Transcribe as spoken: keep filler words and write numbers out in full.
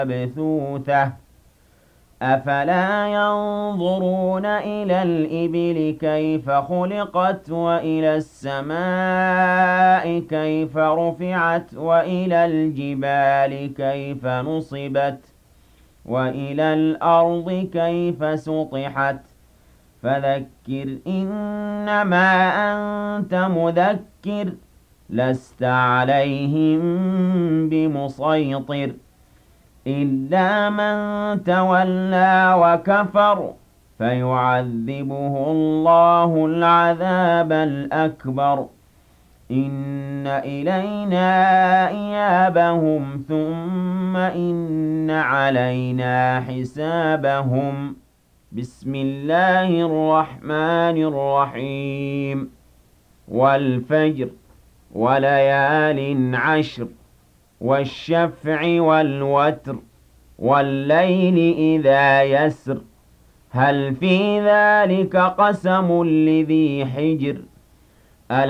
مبثوثة أفلا ينظرون إلى الإبل كيف خلقت وإلى السماء كيف رفعت وإلى الجبال كيف نصبت وإلى الأرض كيف سطحت فذكر إنما أنت مذكر لست عليهم بمسيطر إلا من تولى وكفر فيعذبه الله العذاب الأكبر إن إلينا إيابهم ثم إن علينا حسابهم بسم الله الرحمن الرحيم والفجر وليال عشر والشفع والوتر والليل إذا يسر هل في ذلك قسم لذي حجر